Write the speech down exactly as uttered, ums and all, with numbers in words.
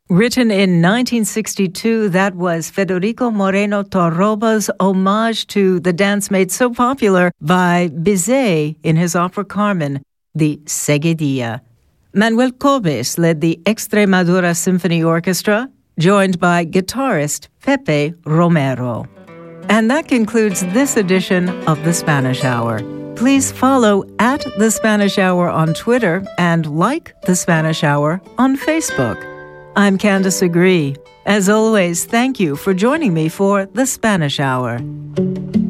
Written in nineteen sixty-two, that was Federico Moreno Torroba's homage to the dance made so popular by Bizet in his opera Carmen, the Seguidilla. Manuel Cobes led the Extremadura Symphony Orchestra, joined by guitarist Pepe Romero. And that concludes this edition of The Spanish Hour. Please follow at The Spanish Hour on Twitter and like The Spanish Hour on Facebook. I'm Candace Agree. As always, thank you for joining me for The Spanish Hour.